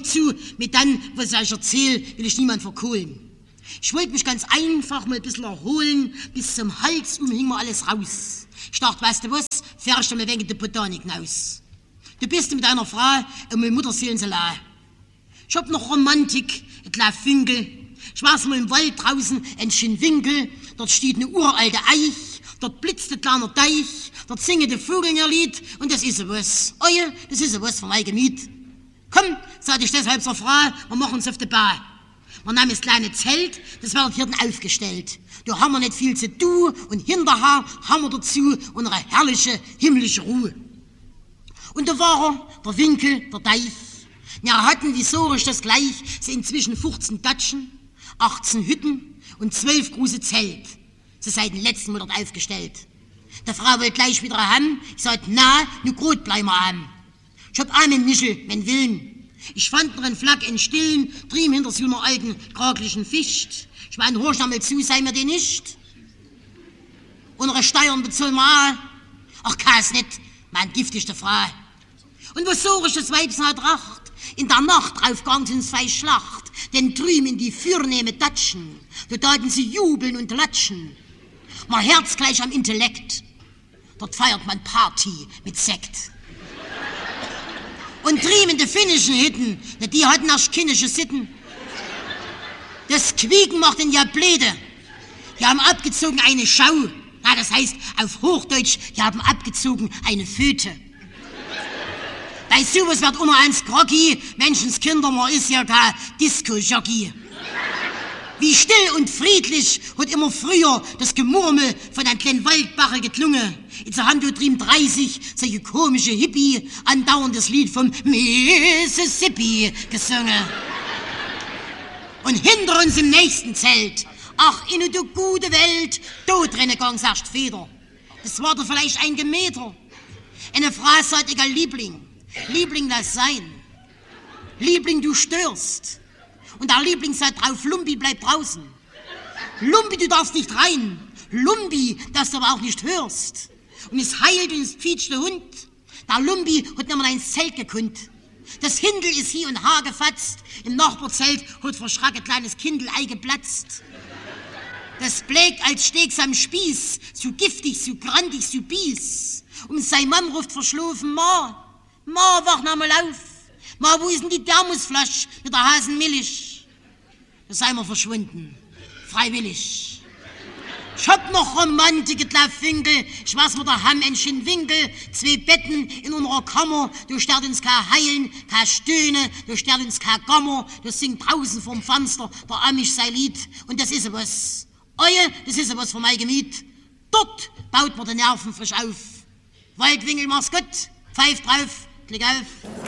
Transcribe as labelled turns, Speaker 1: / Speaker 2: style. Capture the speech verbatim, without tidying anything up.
Speaker 1: nicht zu, mit dann, was ich erzähle, will ich niemand verkohlen. Ich wollte mich ganz einfach mal ein bisschen erholen, bis zum Hals um hing mir alles raus. Ich dachte, weißt du was, fährst du mal wegen der Botanik raus. Du bist mit deiner Frau und meine Mutter sehen sie la. Ich hab noch Romantik, ein kleiner Finkel. Ich war's mal im Wald draußen, ein schönen Winkel. Dort steht eine uralte Eich, dort blitzt ein kleiner Deich, dort singe der Vogel ihr Lied und das ist was. Oh ja, das ist was für mein Gemüt. Komm, sagte ich deshalb zur Frau, wir machen uns auf die Bahn. Wir nahmen das kleine Zelt, das wird hier dann aufgestellt. Da haben wir nicht viel zu tun und hinterher haben wir dazu unsere herrliche himmlische Ruhe. Und da war er, der Winkel, der Deich. Ja, hatten, wie so ist das gleich, so inzwischen fünfzehn Datschen, achtzehn Hütten und zwölf große Zelt. Sie seit dem letzten Mal dort aufgestellt. Der Frau wollte gleich wieder haben. Ich sagte, na, nu gut bleiben wir haben. Ich hab auch mein Nischel, mein Willen. Ich fand noch einen Flack in Stillen, trieb hinter so einer alten, kraglichen Ficht. Ich mein, horch noch mal zu, sei mir die nicht. Unsere Steuern bezahlen wir auch. Ach, kann's nicht, mein giftigste Frau. Und was so ist das Weibs hat Tracht? In der Nacht draufgegangen sind zwei Schlacht, denn drüben in die fürnehme Datschen, da taten sie jubeln und latschen. Mein Herz gleich am Intellekt, dort feiert man Party mit Sekt. Und drüben in die finnischen Hütten, die hatten erst kindische Sitten. Das Quieken macht den ja bläde. Die haben abgezogen eine Schau, ja, das heißt auf Hochdeutsch, die haben abgezogen eine Föte. Bei sowas wird immer eins groggy, Menschenskinder, man ist ja kein Disco-Jockey. Wie still und friedlich hat immer früher das Gemurmel von einem kleinen Waldbacher geklungen. Jetzt haben wir drüben dreißig solche komische Hippie andauernd das Lied vom Mississippi gesungen. Und hinter uns im nächsten Zelt, ach, in der gute Welt, da drinnen gang erst Feder. Das war doch vielleicht ein Gemeter. Eine Frau sagt, egal Liebling. Liebling, lass sein. Liebling, du störst. Und der Liebling sagt drauf, Lumpi, bleib draußen. Lumpi, du darfst nicht rein. Lumpi, dass du aber auch nicht hörst. Und es heilt und es quietscht der Hund. Der Lumpi hat nicht mal ins Zelt gekunnt. Das Hindel ist hier und haar gefatzt. Im Nachbarzelt hat verschrack ein kleines Kindel Ei geplatzt. Das blägt als Steaks am Spieß, so giftig, so grandig, so bies. Und sein Mann ruft verschlafen, Ma, Ma, wach noch mal auf. Ma, wo ist denn die Thermosflasche mit der Hasenmilch? Da sei wir verschwunden, freiwillig. Ich hab noch Romantik, Finkel, ich weiß mit der Hamm ein schönen Winkel, zwei Betten in unserer Kammer, du sterbt uns kein Heilen, kein Stöhne, du sterbt uns kein Gammer, du singt draußen vorm Fenster der Amish sein Lied und das ist was. Oje, das ist was für mein Gemüt. Dort baut man die Nerven frisch auf. Waldwinkel, mach's gut, pfeif drauf, klick auf.